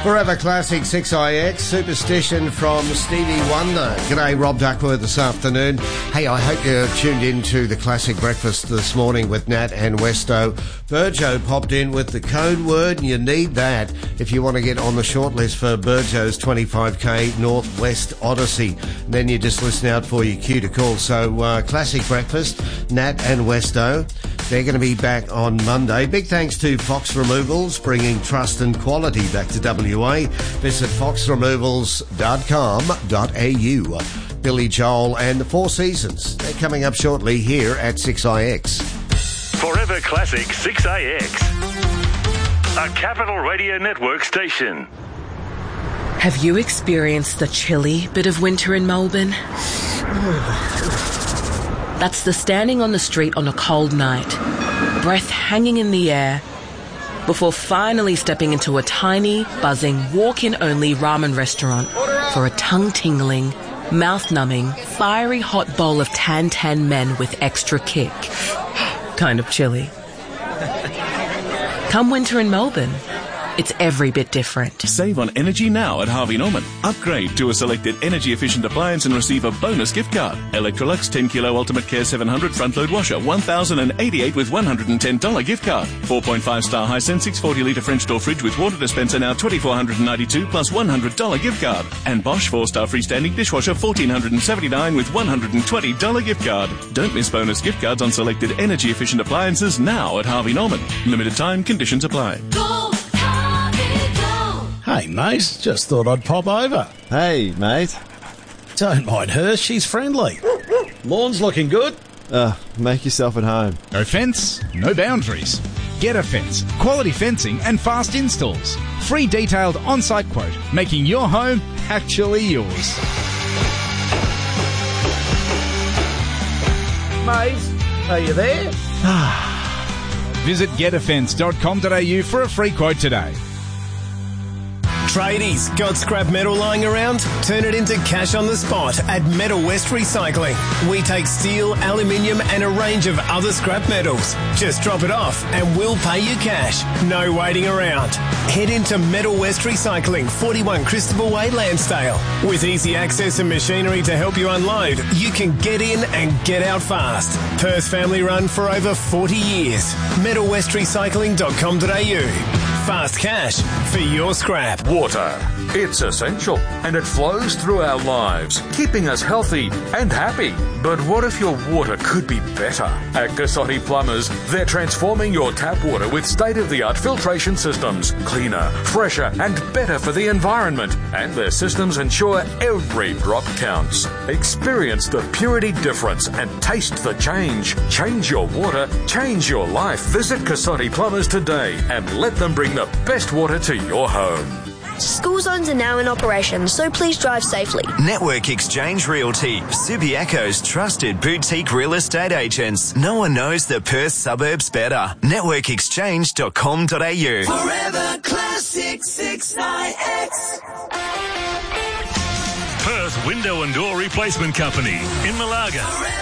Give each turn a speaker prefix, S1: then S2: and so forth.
S1: Forever Classic 6IX, Superstition from Stevie Wonder. G'day, Rob Duckworth this afternoon. Hey, I hope you're tuned into the Classic Breakfast this morning with Nat and Westo. Burjo popped in with the code word, and you need that if you want to get on the shortlist for Burjo's 25k Northwest Odyssey. And then you just listen out for your cue to call. So, Classic Breakfast, Nat and Westo. They're going to be back on Monday. Big thanks to Fox Removals, bringing trust and quality back to WA. Visit foxremovals.com.au. Billy Joel and the Four Seasons. They're coming up shortly here at 6IX.
S2: Forever Classic 6IX. A Capital Radio Network station.
S3: Have you experienced the chilly bit of winter in Melbourne? That's the standing on the street on a cold night, breath hanging in the air, before finally stepping into a tiny, buzzing, walk-in-only ramen restaurant for a tongue-tingling, mouth-numbing, fiery hot bowl of tan men with extra kick. Kind of chilly. Come winter in Melbourne, it's every bit different.
S4: Save on energy now at Harvey Norman. Upgrade to a selected energy-efficient appliance and receive a bonus gift card. Electrolux 10 Kilo Ultimate Care 700 front-load washer, $1,088 with $110 gift card. 4.5-star Hisense 640-litre French door fridge with water dispenser now $2,492 plus $100 gift card. And Bosch 4-star freestanding dishwasher $1,479 with $120 gift card. Don't miss bonus gift cards on selected energy-efficient appliances now at Harvey Norman. Limited time, conditions apply.
S5: Hey, mate, just thought I'd pop over.
S6: Hey, mate.
S5: Don't mind her, she's friendly. Lawn's looking good.
S6: Make yourself at home.
S7: No fence, no boundaries. Get a Fence. Quality fencing and fast installs. Free detailed on-site quote, making your home actually yours.
S5: Mate, are you there?
S7: Visit getafence.com.au for a free quote today.
S8: Tradies, got scrap metal lying around? Turn it into cash on the spot at Metal West Recycling. We take steel, aluminium and a range of other scrap metals. Just drop it off and we'll pay you cash. No waiting around. Head into Metal West Recycling, 41 Christopher Way, Lansdale. With easy access and machinery to help you unload, you can get in and get out fast. Perth family run for over 40 years. metalwestrecycling.com.au. Fast cash for your scrap.
S2: Water. It's essential and it flows through our lives, keeping us healthy and happy. But what if your water could be better? At Cassotti Plumbers, they're transforming your tap water with state-of-the-art filtration systems. Cleaner, fresher and better for the environment. And their systems ensure every drop counts. Experience the purity difference and taste the change. Change your water, change your life. Visit Cassotti Plumbers today and let them bring the best water to your home.
S9: School zones are now in operation, so please drive safely.
S10: Network Exchange Realty, Subiaco's trusted boutique real estate agents. No one knows the Perth suburbs better. networkexchange.com.au.
S11: Forever Classic 6IX.
S2: Perth Window and Door Replacement Company in Malaga.